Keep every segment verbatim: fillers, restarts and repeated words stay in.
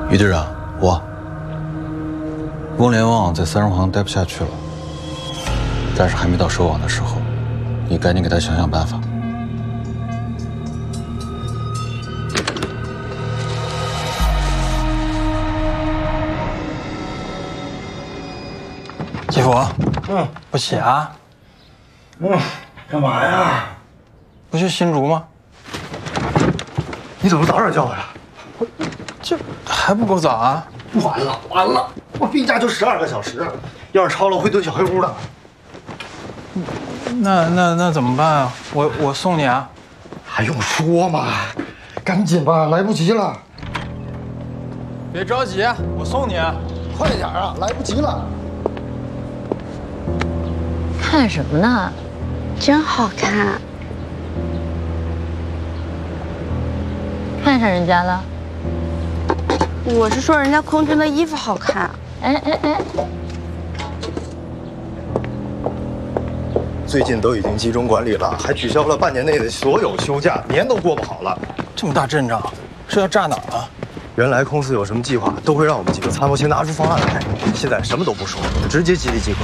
于队长，我翁连旺在三人行待不下去了，但是还没到收网的时候，你赶紧给他想想办法。 继父，嗯，不起啊？ 嗯，干嘛呀？ 不去新竹吗？ 你怎么早点叫我呀？ 这还不够早啊！ 完了完了，我病假就十二个小时，要是超了会蹲小黑屋的。 那那那怎么办啊？我我送你啊！ 还用说吗？赶紧吧，来不及了。 别着急，我送你啊！ 快点啊，来不及了。 看什么呢？真好看。看上人家了？ 我是说人家空军的衣服好看。 哎哎哎！ 最近都已经集中管理了，还取消了半年内的所有休假，年都过不好了。 这么大阵仗，是要炸哪儿啊？ 原来公司有什么计划，都会让我们几个参谋先拿出方案来，现在什么都不说，直接集体集合。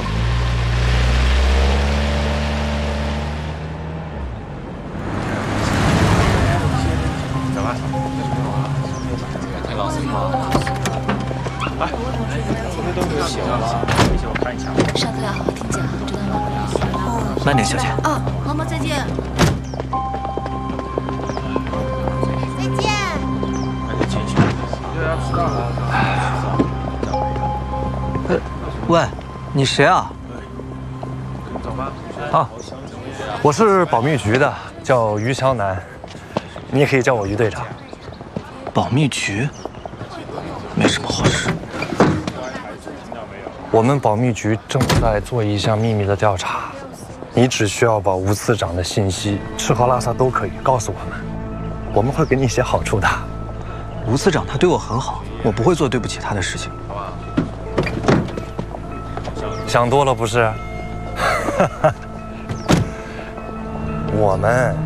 走吧。太老实了。来，这些都没有写完了，回去我看一下。 上课要好好听讲，知道吗？ 慢点，小姐。 哦，毛毛再见。再见。 赶紧进去。对啊，知道了。 呃，喂，你谁啊？ 走吧。 啊，我是保密局的，叫于湘南，你也可以叫我于队长。 保密局？没什么好事。 我们保密局正在做一项秘密的调查，你只需要把吴次长的信息，吃喝拉撒都可以告诉我们，我们会给你一些好处的。 吴次长他对我很好，我不会做对不起他的事情。 好吧。 想多了不是？我们